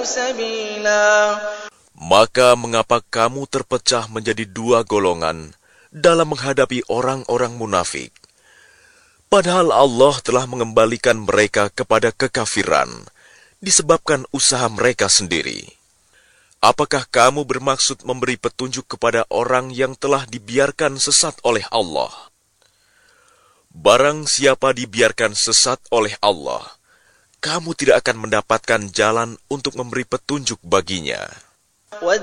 سبيلا. Maka mengapa kamu terpecah menjadi dua golongan dalam menghadapi orang-orang munafik? Padahal Allah telah mengembalikan mereka kepada kekafiran disebabkan usaha mereka sendiri. Apakah kamu bermaksud memberi petunjuk kepada orang yang telah dibiarkan sesat oleh Allah? Barang siapa dibiarkan sesat oleh Allah, kamu tidak akan mendapatkan jalan untuk memberi petunjuk baginya.